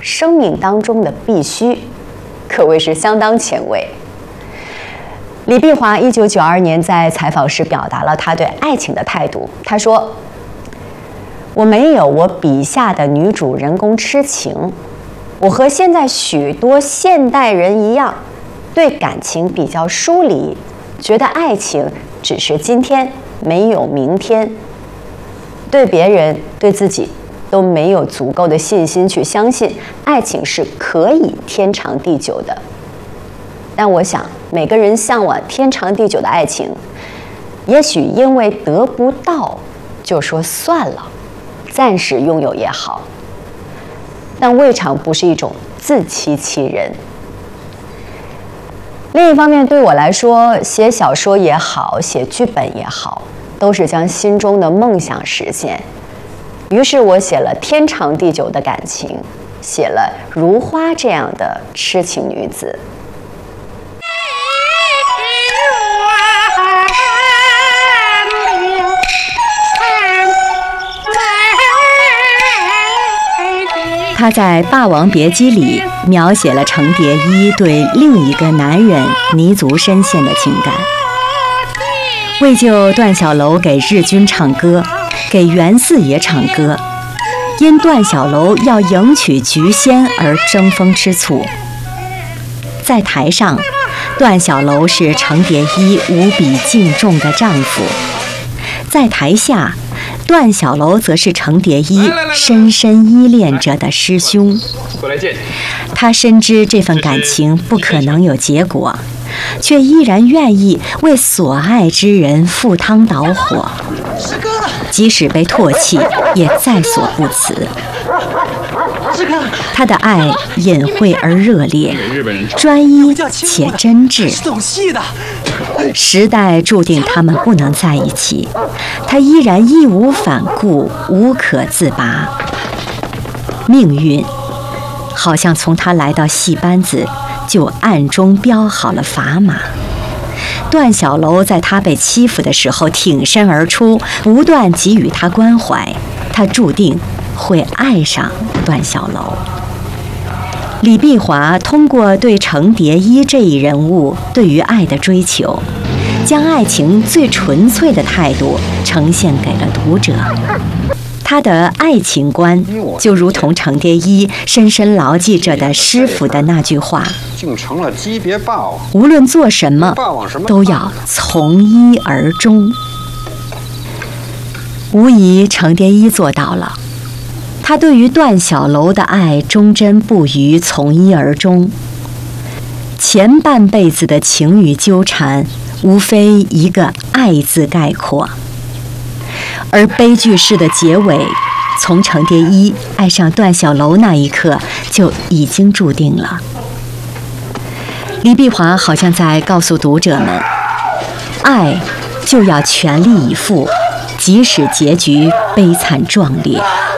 生命当中的必须，可谓是相当前卫。李碧华1992年在采访时表达了他对爱情的态度。他说：“我没有我笔下的女主人公痴情，我和现在许多现代人一样，对感情比较疏离，觉得爱情只是今天，没有明天。对别人、对自己都没有足够的信心去相信爱情是可以天长地久的。但我想，每个人向往天长地久的爱情，也许因为得不到，就说算了，暂时拥有也好，但未尝不是一种自欺欺人。另一方面，对我来说，写小说也好，写剧本也好，都是将心中的梦想实现。于是我写了天长地久的感情，写了如花这样的痴情女子。 他在《霸王别姬》里描写了程蝶衣对另一个男人泥足深陷的情感。为救段小楼给日军唱歌，给袁四爷唱歌，因段小楼要迎娶菊仙而争风吃醋。在台上，段小楼是程蝶衣无比敬重的丈夫；在台下，段小楼则是程蝶衣深深依恋着的师兄。他深知这份感情不可能有结果，却依然愿意为所爱之人赴汤蹈火，即使被唾弃也在所不辞。他的爱隐晦而热烈，专一且真挚。时代注定他们不能在一起，他依然义无反顾，无可自拔。命运好像从他来到戏班子就暗中标好了砝码。段小楼在他被欺负的时候挺身而出，不断给予他关怀，他注定会爱上段小楼。李碧华通过对程蝶衣这一人物对于爱的追求，将爱情最纯粹的态度呈现给了读者。他的爱情观就如同程蝶衣深深牢记着的师傅的那句话： 竟成了级别霸王， 无论做什么都要从一而终。无疑程蝶衣做到了，他对于段小楼的爱忠贞不渝，从一而终。前半辈子的情与纠缠，无非一个爱字概括。而悲剧式的结尾，从程蝶衣爱上段小楼那一刻就已经注定了。李碧华好像在告诉读者们，爱就要全力以赴，即使结局悲惨壮烈。